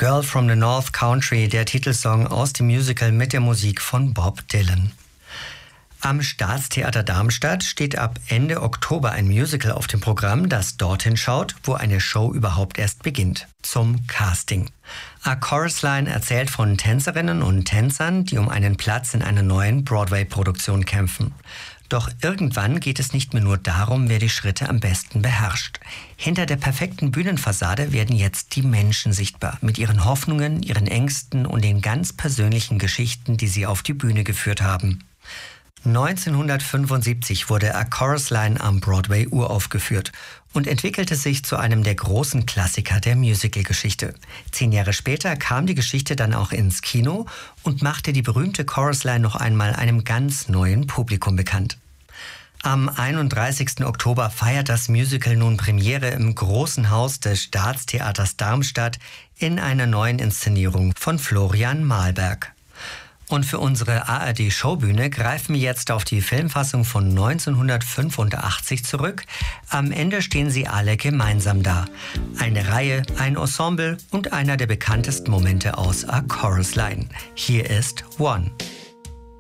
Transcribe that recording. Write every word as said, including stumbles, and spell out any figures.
Girl from the North Country, der Titelsong aus dem Musical mit der Musik von Bob Dylan. Am Staatstheater Darmstadt steht ab Ende Oktober ein Musical auf dem Programm, das dorthin schaut, wo eine Show überhaupt erst beginnt. Zum Casting. A Chorus Line erzählt von Tänzerinnen und Tänzern, die um einen Platz in einer neuen Broadway-Produktion kämpfen. Doch irgendwann geht es nicht mehr nur darum, wer die Schritte am besten beherrscht. Hinter der perfekten Bühnenfassade werden jetzt die Menschen sichtbar, mit ihren Hoffnungen, ihren Ängsten und den ganz persönlichen Geschichten, die sie auf die Bühne geführt haben. neunzehnhundertfünfundsiebzig wurde A Chorus Line am Broadway uraufgeführt und entwickelte sich zu einem der großen Klassiker der Musical-Geschichte. Zehn Jahre später kam die Geschichte dann auch ins Kino und machte die berühmte Chorus Line noch einmal einem ganz neuen Publikum bekannt. Am einunddreißigsten Oktober feiert das Musical nun Premiere im Großen Haus des Staatstheaters Darmstadt in einer neuen Inszenierung von Florian Mahlberg. Und für unsere A R D-Showbühne greifen wir jetzt auf die Filmfassung von neunzehnhundertfünfundachtzig zurück. Am Ende stehen sie alle gemeinsam da. Eine Reihe, ein Ensemble und einer der bekanntesten Momente aus A Chorus Line. Hier ist One.